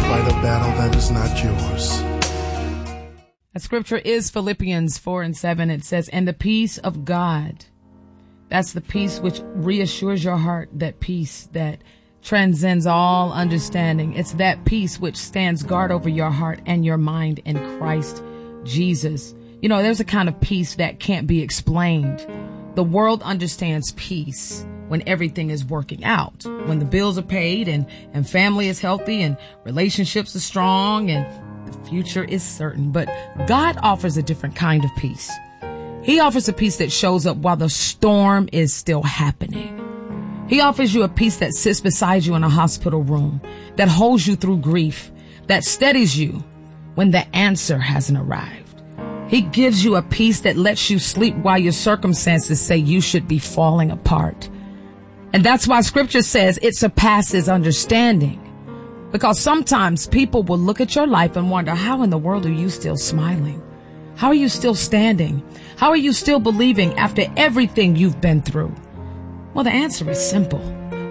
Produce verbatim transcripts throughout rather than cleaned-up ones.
fight a battle that is not yours. The scripture is Philippians four and seven. It says, and the peace of God, that's the peace which reassures your heart, that peace that transcends all understanding. It's that peace which stands guard over your heart and your mind in Christ Jesus. You know, there's a kind of peace that can't be explained. The world understands peace when everything is working out, when the bills are paid and, and family is healthy and relationships are strong and the future is certain. But God offers a different kind of peace. He offers a peace that shows up while the storm is still happening. He offers you a peace that sits beside you in a hospital room, that holds you through grief, that steadies you when the answer hasn't arrived. He gives you a peace that lets you sleep while your circumstances say you should be falling apart. And that's why scripture says it surpasses understanding. Because sometimes people will look at your life and wonder, how in the world are you still smiling? How are you still standing? How are you still believing after everything you've been through? Well, the answer is simple.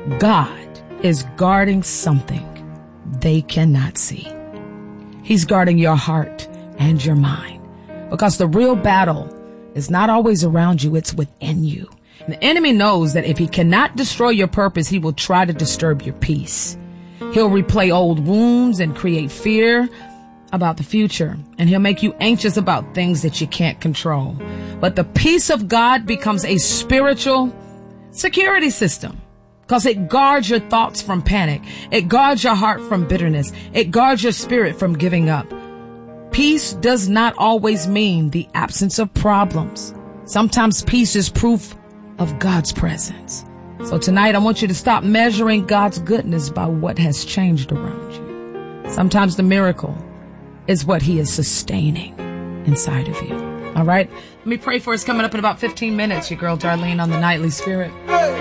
God is guarding something they cannot see. He's guarding your heart and your mind. Because the real battle is not always around you, it's within you. And the enemy knows that if he cannot destroy your purpose, he will try to disturb your peace. He'll replay old wounds and create fear about the future. And he'll make you anxious about things that you can't control. But the peace of God becomes a spiritual security system. Because it guards your thoughts from panic. It guards your heart from bitterness. It guards your spirit from giving up. Peace does not always mean the absence of problems. Sometimes peace is proof of God's presence. So tonight I want you to stop measuring God's goodness by what has changed around you. Sometimes the miracle is what he is sustaining inside of you. All right? Let me pray for us coming up in about fifteen minutes. Your girl Darlene on the Nightly Spirit.